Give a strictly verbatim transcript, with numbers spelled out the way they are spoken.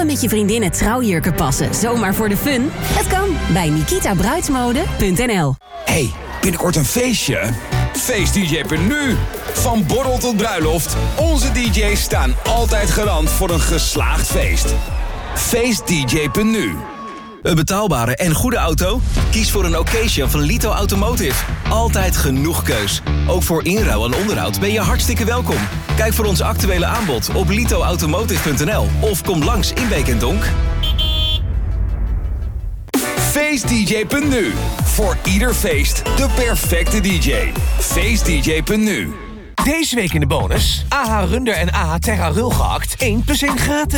met je vriendinnen trouwjurken passen, zomaar voor de fun? Het kan bij nikita bruidsmode punt n l. Hey, binnenkort een feestje? Feest D J punt n u. Van borrel tot bruiloft, onze D J's staan altijd garant voor een geslaagd feest. Feest D J punt n u. Een betaalbare en goede auto? Kies voor een occasion van Lito Automotive. Altijd genoeg keus. Ook voor inruil en onderhoud ben je hartstikke welkom. Kijk voor ons actuele aanbod op lito automotive punt n l of kom langs in Beek en Donk. Feest D J punt n u. Voor ieder feest de perfecte D J. Feest D J punt n u. Deze week in de bonus. A H Runder en A H Terra Rul gehakt. één plus één gratis.